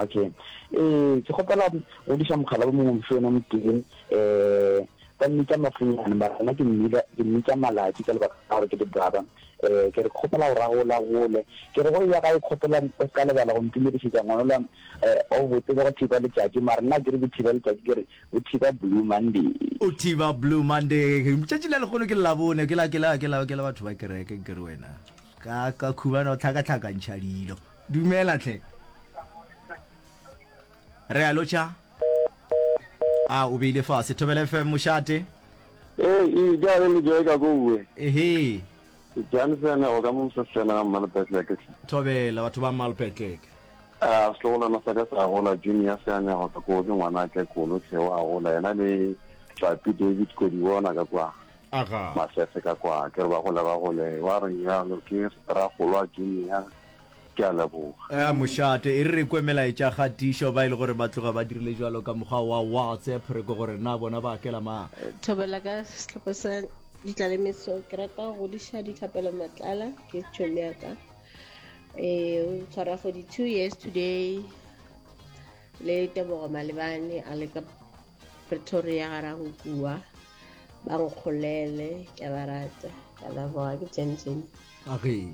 Okay. Ke gopela o di mogala o mongwe mfeno moteng ka nnitsa mafinyana ba nna ke nnitsa malati ka lebaka la gore ke di brother ke re gopela o ragola gole ke re go ya ga ikgopela ka lebala go ntumedisitsa ngwana la o botse go thiba letšatši mara nna ke re thiba letšatši ke re o thiba Blue Monday. O thiba Blue Monday mtšatši le legolo ke labone ke la batho ba kereke ke re wena ka khubana o tlhaka-tlhakantšha dilo dumela tle re a lotšha o beile fase Thobela FM mošate ja re le joe ka gowe ehe Johnson o ka mo sesena ga Malpetleke Thobela batho ba Malpetleke slola na sa sa gola junior sa nya go go ke ngwana ke kolo se wa gola ena le Papi David ko di bona ka kwa aga masese ka kwa ke ba gola wa re ya lo ke stra golwa junior ke a leboga mošate e re kwemela e tša gatišo ba ile gore ba tloga ba dirile jalo ka mokgwa wa WhatsApp re go gore na bona ba kela ma Thobela ka setlhopha sa ditlalemetso ke rata go diša ditlhapelo matlala ke tšhomi ya ka o tshwara for 2 years today le Tebogo Malebane a le ka Pretoria ga ra go bua ba nkgolele ke ba rata ka leboga ke Jensen okay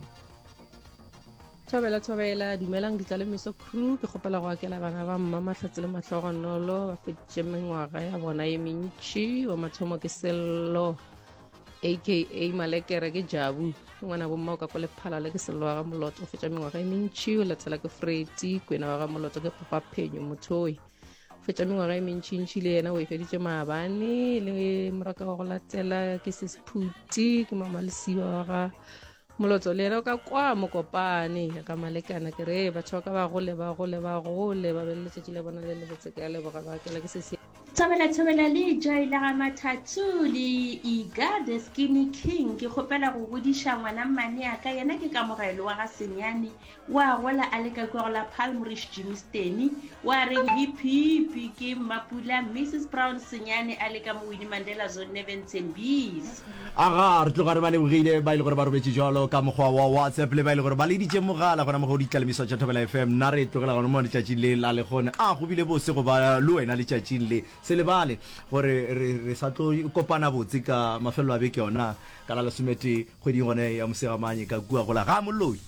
Thobela dumelang ditlalemetso crew ke gopela go akela bana ba mma mahlatse le mahlogonolo ba fetše mengwaga ya bona ye mentši wa mathomo ke Sello aka Malekere ke Jabu ngwana bo mma o ka kwa lephala le ke Sello wa ga Moloto o fetša mengwaga ye mentši o latela ke Fredi kwena wa ga Moloto ke Papa Phenyo Mothoi fetša mengwaga ye mentšintši le yena o e feditše maabane le moraka wa go latela ke Sesphuti ke Mama Lesiwa wa ga Moloto le yena o ka kwa Mokopane ka Malekana ke re batho ka ba gole ba beletšetše le bona le lebotse ke a leboga ba kela ke se Thobela le Joy la ga Mathatsu le Iga the Skinny King ke gopela go godiša ngwana mmane ya ka yena ke kamogelo wa ga Senyane wa gola a le ka kwa la Palmrish Jimsteni wa reng hippie ke Mapula Mrs Brown Senyane a le ka mo Winnie Mandela Zone Nevenson Bees aga re tloga re ba lebogile ba ile gore ba robetse jalo ka mokgwa wa WhatsApp le ba ile gore ba le ditše mogala gona mo go ditlalemetso tša Thobela FM nna re tlogela gona mo letšatšing le la le gone go bile bose go ba le wena letšatšing le se lebale gore re sa tlo kopana botse ka mafelo a beke yona ka la lesomete kgwedi gone ya mosegamanye ka kua gola ga moloi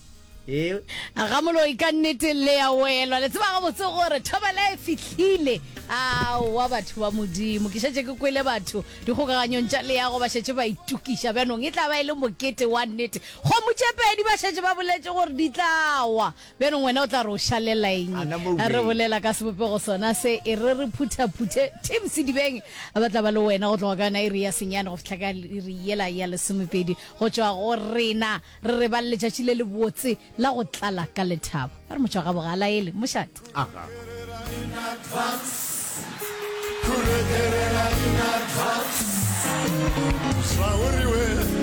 ga moloi ka nnete le ya welwa le tseba ga botse gore Thobela e fitlhile wa batho ba modimo ke šetše ke kwele batho dikgokaganyong tša le yago ba šetše ba itukiša bjanong e tla ba e le mokete wa nnete kgomo tše pedi ba šetše ba boletše gore di tlawa bjanong wena o tla re o šalela eng re bolela ka sebopego sona se e re phuthaphuthe Tim Sedibeng a batla ba le wena go tloga kana iri ya Senyane go fitlha ka iri yela ya lesomepedi go tšwa go rena re re ba letšatši le le botse la go tlala ka lethabo a re motšwa ga bogala ele mošate Could I get it in advance?